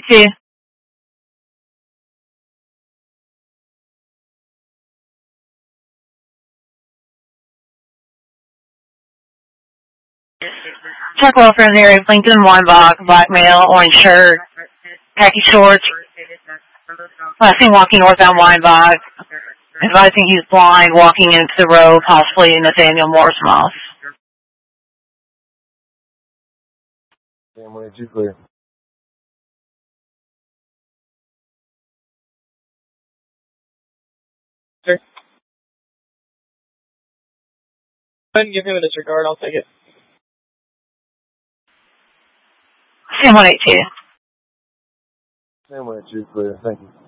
182. Truck welfare in the area of Lincoln, Weinbach, black male, orange shirt, khaki shorts. Last seen walking northbound Weinbach. Advising he's blind, walking into the road, possibly Nathaniel Morris Moss. Sam 182 clear. Sir. Go ahead and give him a disregard. I'll take it. Sam 182. Sam 182 clear. Thank you.